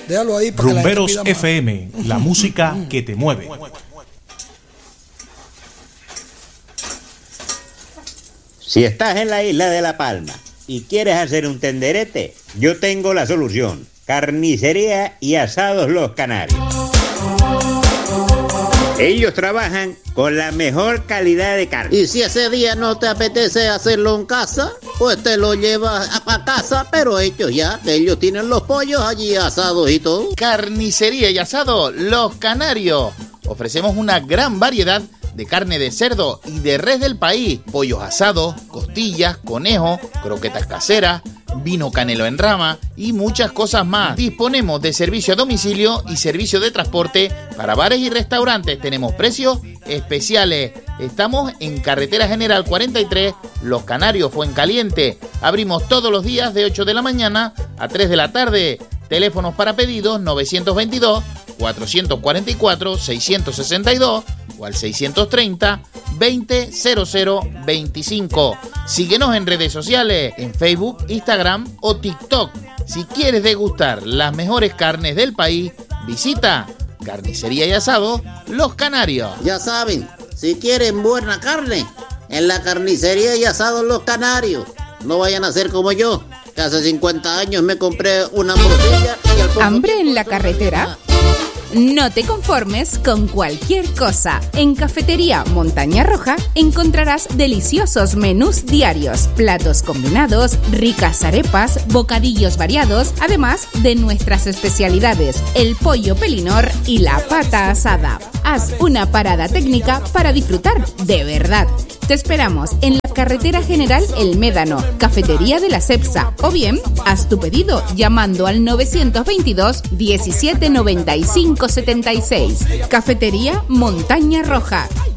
Déjalo ahí para Rumberos que la gente pida más. FM, la música que te mueve. Si estás en la isla de La Palma y quieres hacer un tenderete, yo tengo la solución. Carnicería y Asados Los Canarios. Ellos trabajan con la mejor calidad de carne. Y si ese día no te apetece hacerlo en casa, pues te lo llevas a casa, pero ellos tienen los pollos allí asados y todo. Carnicería y Asado Los Canarios. Ofrecemos una gran variedad de carne de cerdo y de res del país, pollos asados, costillas, conejo, croquetas caseras, vino canelo en rama y muchas cosas más. Disponemos de servicio a domicilio y servicio de transporte para bares y restaurantes. Tenemos precios especiales. Estamos en Carretera General 43, Los Canarios, Fuencaliente. Abrimos todos los días de 8 de la mañana a 3 de la tarde. Teléfonos para pedidos 922 444 662 o al 630 200025. Síguenos en redes sociales, en Facebook, Instagram o TikTok. Si quieres degustar las mejores carnes del país, visita Carnicería y Asado Los Canarios. Ya saben, si quieren buena carne, en la Carnicería y Asado Los Canarios. No vayan a ser como yo, que hace 50 años me compré una morcilla y al poco ¿Hambre tiempo en la carretera? No te conformes con cualquier cosa. En Cafetería Montaña Roja encontrarás deliciosos menús diarios, platos combinados, ricas arepas, bocadillos variados, además de nuestras especialidades, el pollo pelinor y la pata asada. Haz una parada técnica para disfrutar de verdad. Te esperamos en la Carretera General El Médano, Cafetería de la Cepsa, o bien haz tu pedido llamando al 922 17 95 76. Cafetería Montaña Roja,